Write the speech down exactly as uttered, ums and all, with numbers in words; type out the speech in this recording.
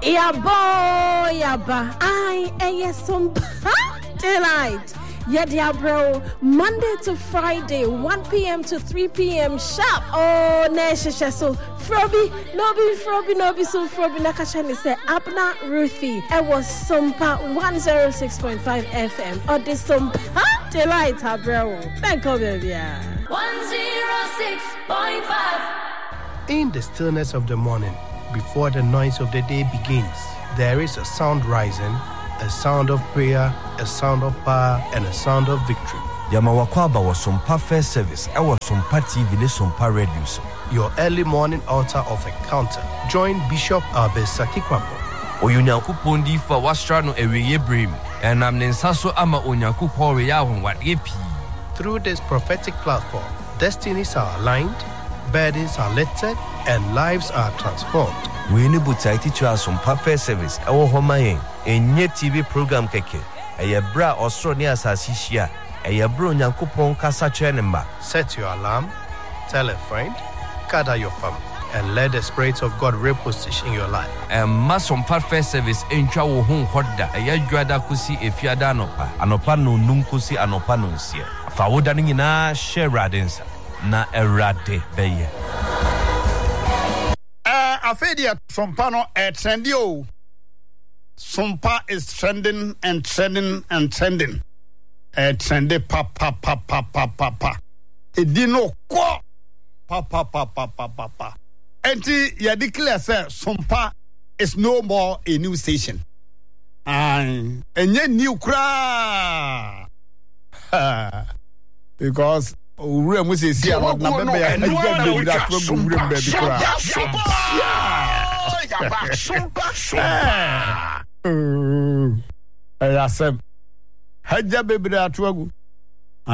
Yeah, boy, yeah, ba. I am some delight. Yeah, dear bro. Monday to Friday, one p.m. to three p.m. sharp. Oh, nesha so Froby, no be Froby, no be so Froby. Nakashani say Abna Ruthie. It was Sumpa one oh six point five F M. Or this Sumpa delight, bro. Thank you, baby. one oh six point five. In the stillness of the morning, before the noise of the day begins, there is a sound rising, a sound of prayer, a sound of power, and a sound of victory. Yamawakwaba was some First Service. I was some T V, ne some radio. Your early morning altar of encounter. Join Bishop Abesaki Kwapo. Oyunyaku pondi fa wastrano eweye brim. And am nensaso ama onyaku pore ya what epi. Through this prophetic platform, destinies are aligned, burdens are lifted, and lives are transformed. We need to teach you some First Service. Our home enye T V program keke. Eye bra Australia asasishia. Eye bro nyankopon kasa chenemba. Set your alarm, tell a friend, gather your family, and let the Spirit of God reposition your life. And mass on First Service encha wo hon hoda. Eye dwada kusi efiada anopa. Anopa no num kusi anopa no nsia. Fa woda ni na share radensa na erade beye. Uh, Afedia Sompano a trendio. Sompa is trending and trending and trending. A trendy pa pa pa pa pa pa pa. It dino qua pa pa pa pa pa pa pa. Enti ya declare say Sompa is no more a new station. And enye new cra. Because ure mu se si anod na bebe ya na gbe da pro ure bebe cra. Sompa sompa. Eh, ayasem. Haja bebe da to agu.